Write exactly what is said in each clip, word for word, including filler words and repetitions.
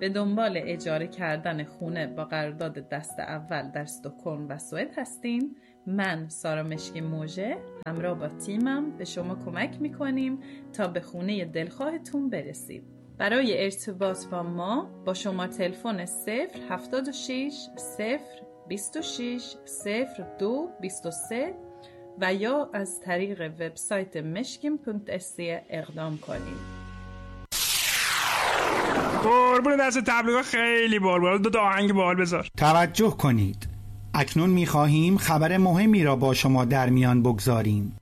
به دنبال اجاره کردن خونه با قرارداد دست اول در استکهلم و سوئد هستین، من سارا مشکی موژه همراه با تیمم به شما کمک میکنیم تا به خونه دلخواهتون برسید. برای ارتباط با ما با شما تلفن صفر هفتاد و شش صفر بیست و شش صفر دو بیست و سه و یا از طریق وبسایت مشکیم پونت اس اقدام کنید. قربون دست تبلیغ خیلی بال دو تا آهنگ بال بذار. توجه کنید، اکنون می‌خواهیم خبر مهمی را با شما در میان بگذاریم.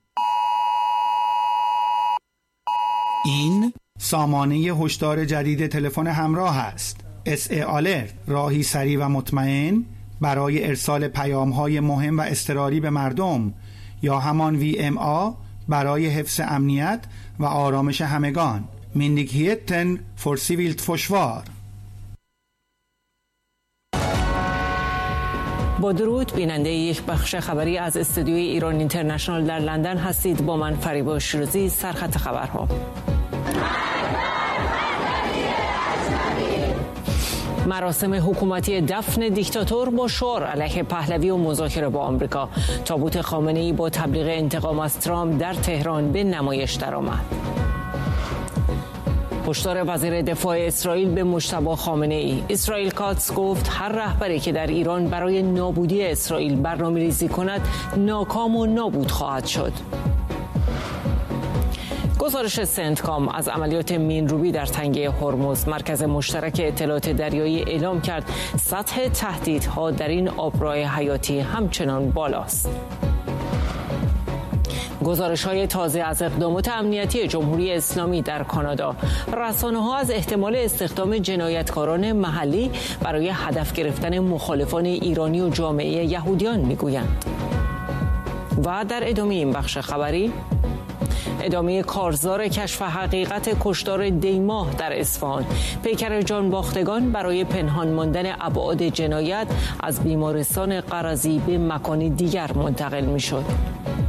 این سامانه هشدار جدید تلفن همراه است. اس ای آلرت، راهی سریع و مطمئن برای ارسال پیام‌های مهم و اضطراری به مردم، یا همان وی ام آ برای حفظ امنیت و آرامش همگان. Myndigheten för civilt försvar. با درود، بیننده یک بخش خبری از استودیوی ایران اینترنشنال در لندن هستید. با من فریبا شیرازی. سرخط خبرها: مراسم حکومتی دفن دیکتاتور با شعار علیه پهلوی و مذاکره با آمریکا. تابوت خامنه‌ای با تبلیغ انتقام از ترامپ در تهران به نمایش درآمد. هشدار وزیر دفاع اسرائیل به مجتبی خامنه‌ای. اسرائیل کاتس گفت هر رهبری که در ایران برای نابودی اسرائیل برنامه‌ریزی کند ناکام و نابود خواهد شد. گزارش سنتکام از عملیات مین‌روبی در تنگه هرمز. مرکز مشترک اطلاعات دریایی اعلام کرد سطح تهدیدها در این آبراه حیاتی همچنان بالاست. گزارش‌های تازه از اقدامات امنیتی جمهوری اسلامی در کانادا. رسانه‌ها از احتمال استخدام جنایتکاران محلی برای هدف گرفتن مخالفان ایرانی و جامعه یهودیان می‌گویند. و در ادامه این بخش خبری، ادامه کارزار کشف حقیقت کشتار دیماه در اصفهان. پیکر جانباختگان برای پنهان ماندن ابعاد جنایت از بیمارستان قرضی به مکانی دیگر منتقل می‌شد.